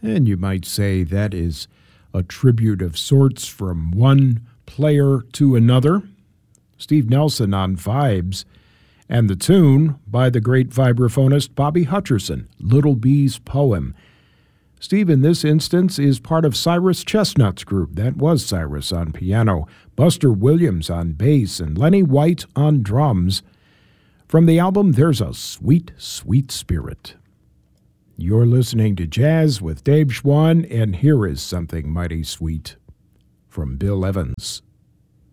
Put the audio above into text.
And you might say that is a tribute of sorts from one player to another. Steve Nelson on vibes, and the tune by the great vibraphonist Bobby Hutcherson, Little Bee's Poem. Steve, in this instance, is part of Cyrus Chestnut's group. That was Cyrus on piano, Buster Williams on bass, and Lenny White on drums. From the album, There's a Sweet, Sweet Spirit. You're listening to Jazz with Dave Schwann, and here is something mighty sweet from Bill Evans.